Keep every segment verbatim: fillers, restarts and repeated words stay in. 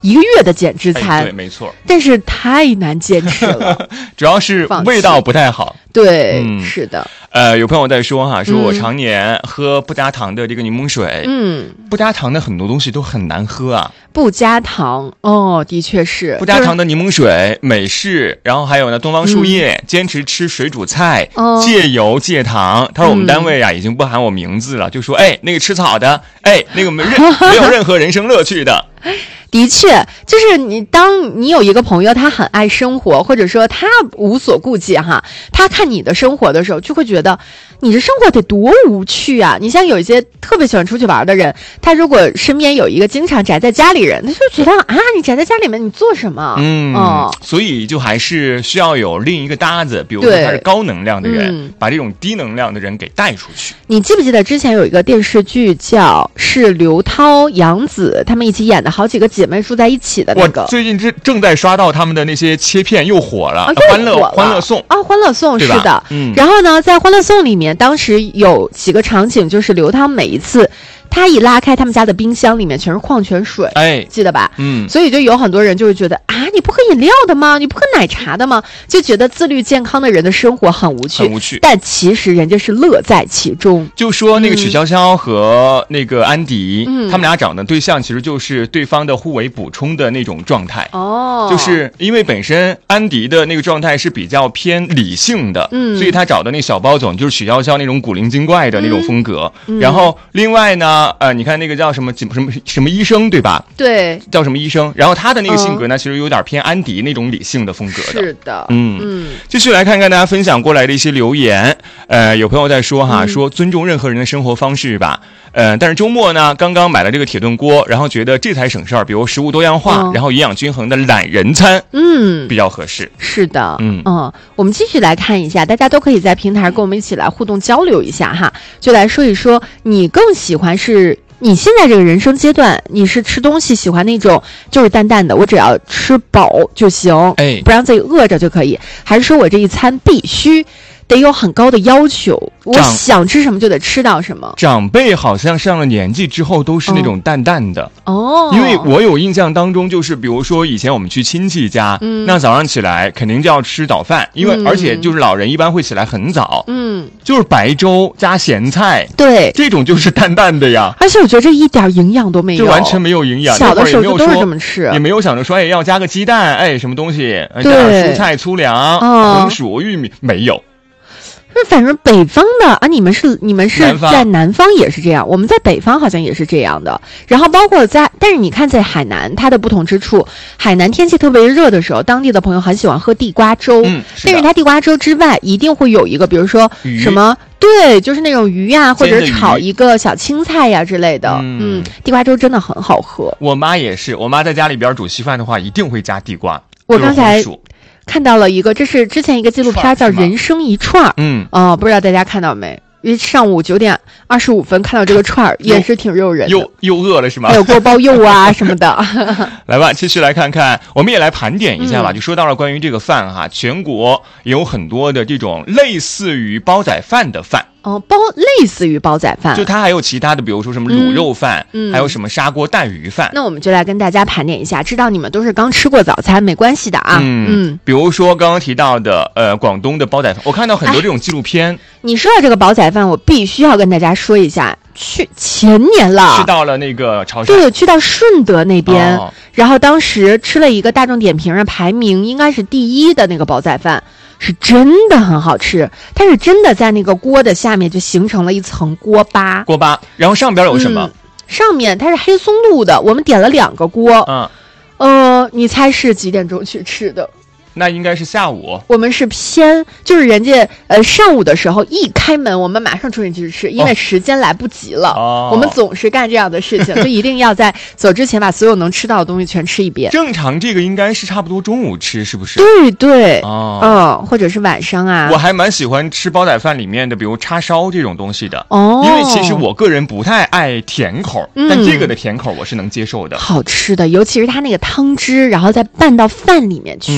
一个月的减脂餐， 哎、对，没错， 但是太难坚持了， 主要是味道不太好。 对、 嗯， 是的。 呃，有朋友在说哈，说我常年喝不加糖的这个柠檬水， 嗯， 不加糖的很多东西都很难喝啊。 不加糖，哦，的确是不加糖的柠檬水、美式，然后还有呢东方树叶，嗯、坚持吃水煮菜，哦、戒油戒糖。他说我们单位啊、嗯、已经不喊我名字了，就说哎那个吃草的，哎那个没任没有任何人生乐趣的。 的确，就是你当你有一个朋友他很爱生活，或者说他无所顾忌哈，他看你的生活的时候就会觉得你这生活得多无趣啊。你像有一些特别喜欢出去玩的人，他如果身边有一个经常宅在家里人，他就觉得啊你宅在家里面你做什么。 嗯、哦、所以就还是需要有另一个搭子，比如说他是高能量的人、嗯、把这种低能量的人给带出去。 你记不记得之前有一个电视剧叫是刘涛杨紫他们一起演的好几个姐妹住在一起的那个， 我最近正正在刷到他们的那些切片又火了， 啊、 欢乐欢乐颂啊，欢乐颂是的， 嗯。 然后呢，在欢乐颂里面，当时有几个场景，就是刘涛每一次他一拉开他们家的冰箱，里面全是矿泉水， 哎， 记得吧？ 嗯。 所以就有很多人就会觉得啊，你不喝饮料的吗？你不喝奶茶的吗？就觉得自律健康的人的生活很无趣， 很无趣。 但其实人家是乐在其中。 就说那个曲筱绡和那个安迪， 嗯、 他们俩找的对象其实就是对方的互为补充的那种状态。 哦， 就是因为本身安迪的那个状态是比较偏理性的， 嗯， 所以他找的那小包总就是曲筱绡那种古灵精怪的那种风格。 嗯、 然后另外呢，呃，你看那个叫什么什么什么医生对吧？ 对， 叫什么医生？然后他的那个性格呢，哦、其实有点偏安迪那种理性的风格的。 是的， 嗯嗯。 继续来看看大家分享过来的一些留言。呃，有朋友在说哈，嗯、说尊重任何人的生活方式吧。呃，但是周末呢，刚刚买了这个铁炖锅，然后觉得这才省事儿，比如食物多样化，哦、然后营养均衡的懒人餐， 嗯， 比较合适。 是的， 嗯嗯，我们继续来看一下，大家都可以在平台跟我们一起来互动交流一下哈，就来说一说你更喜欢是。你现在这个人生阶段，你是吃东西喜欢那种就是淡淡的，我只要吃饱就行， 哎， 不让自己饿着就可以，还是说我这一餐必须得有很高的要求，我想吃什么就得吃到什么？ 长辈好像上了年纪之后都是那种淡淡的哦， 因为我有印象当中，就是比如说以前我们去亲戚家，嗯，那早上起来肯定就要吃早饭，因为、嗯、而且就是老人一般会起来很早， 嗯， 就是白粥加咸菜， 对， 这种就是淡淡的呀。 而且我觉得这一点营养都没有， 就完全没有营养。 小的时候就都是这么吃， 也没有想着说哎要加个鸡蛋，哎什么东西，加点蔬菜粗粮、红薯、玉米，没有。 反正北方的啊，你们是你们是在南方也是这样，我们在北方好像也是这样的。然后包括在，但是你看在海南，它的不同之处，海南天气特别热的时候，当地的朋友很喜欢喝地瓜粥， 嗯，是但是它地瓜粥之外，一定会有一个，比如说什么，对，就是那种鱼呀、啊，或者炒一个小青菜呀、啊、之类的。嗯，嗯地瓜粥真的很好喝。 我妈也是，我妈在家里边煮稀饭的话，一定会加地瓜。 我刚才。看到了一个，这是之前一个纪录片叫《人生一串》， 嗯， 哦，不知道大家看到没？因为上午九点二十五分看到这个串儿，也是挺诱人的， 又又饿了是吗？ 还有锅包肉啊什么的。 来吧，继续来看看，我们也来盘点一下吧。嗯、就说到了关于这个饭哈，全国有很多的这种类似于煲仔饭的饭。 哦，包类似于煲仔饭， 就它还有其他的，比如说什么卤肉饭， 嗯， 还有什么砂锅带鱼饭。 那我们就来跟大家盘点一下，知道你们都是刚吃过早餐，没关系的啊。 嗯嗯，比如说刚刚提到的，呃，广东的煲仔饭，我看到很多这种纪录片。 你说到这个煲仔饭，我必须要跟大家说一下，去前年了， 去到了那个潮汕， 对，去到顺德那边， 哦、 然后当时吃了一个大众点评上排名应该是第一的那个煲仔饭。是真的很好吃，它是真的在那个锅的下面就形成了一层锅巴， 锅巴，然后上边有什么？ 嗯、上面它是黑松露的，我们点了两个锅， 嗯， 呃，你猜是几点钟去吃的？ 那应该是下午， 我们是偏就是人家呃上午的时候一开门，我们马上冲进去吃，因为时间来不及了。 哦， 我们总是干这样的事情，就一定要在走之前把所有能吃到的东西全吃一遍。 正常这个应该是差不多中午吃，是不是？ 对对， 哦， 嗯，或者是晚上啊。 我还蛮喜欢吃煲仔饭里面的，比如叉烧这种东西的。 哦， 因为其实我个人不太爱甜口， 嗯、 但这个的甜口我是能接受的。 好吃的，尤其是它那个汤汁，然后再拌到饭里面去。 嗯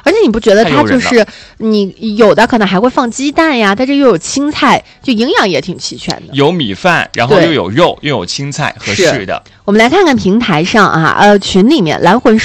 而且你不觉得它就是你有的可能还会放鸡蛋呀，但是又有青菜，就营养也挺齐全的。 有米饭，然后又有肉，又有青菜，合适的。 我们来看看平台上啊，呃，群里面蓝魂